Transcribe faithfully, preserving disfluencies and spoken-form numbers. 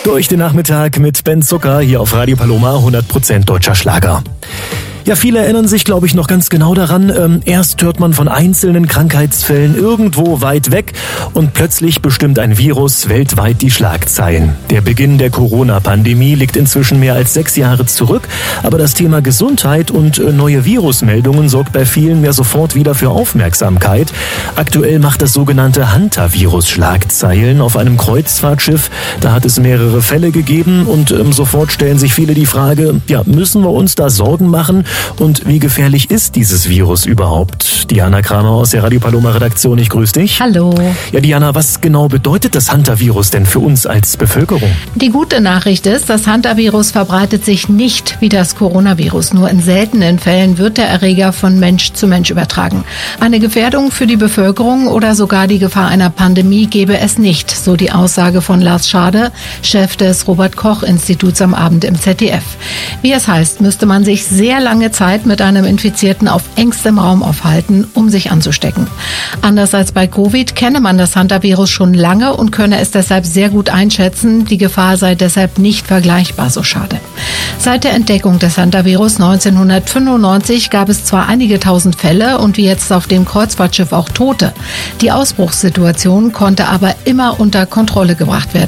Für euch den Nachmittag mit Ben Zucker hier auf Radio Paloma, hundert Prozent deutscher Schlager. Ja, viele erinnern sich, glaube ich, noch ganz genau daran. Ähm, erst hört man von einzelnen Krankheitsfällen irgendwo weit weg und plötzlich bestimmt ein Virus weltweit die Schlagzeilen. Der Beginn der Corona-Pandemie liegt inzwischen mehr als sechs Jahre zurück, aber das Thema Gesundheit und äh, neue Virusmeldungen sorgt bei vielen ja sofort wieder für Aufmerksamkeit. Aktuell macht das sogenannte Hantavirus Schlagzeilen auf einem Kreuzfahrtschiff. Da hat es mehrere Fälle gegeben und ähm, sofort stellen sich viele die Frage, ja, müssen wir uns da Sorgen machen? Und wie gefährlich ist dieses Virus überhaupt? Diana Kramer aus der Radio Paloma Redaktion, ich grüße dich. Hallo. Ja, Diana, was genau bedeutet das Hantavirus denn für uns als Bevölkerung? Die gute Nachricht ist, das Hantavirus verbreitet sich nicht wie das Coronavirus. Nur in seltenen Fällen wird der Erreger von Mensch zu Mensch übertragen. Eine Gefährdung für die Bevölkerung oder sogar die Gefahr einer Pandemie gäbe es nicht, so die Aussage von Lars Schade, Chef des Robert-Koch-Instituts am Abend im Z D F. Wie es heißt, müsste man sich sehr lange Zeit mit einem Infizierten auf engstem Raum aufhalten, um sich anzustecken. Anders als bei Covid kenne man das Hantavirus schon lange und könne es deshalb sehr gut einschätzen. Die Gefahr sei deshalb nicht vergleichbar, so Schade. Seit der Entdeckung des Hantavirus neunzehnhundertfünfundneunzig gab es zwar einige tausend Fälle und wie jetzt auf dem Kreuzfahrtschiff auch Tote. Die Ausbruchssituation konnte aber immer unter Kontrolle gebracht werden.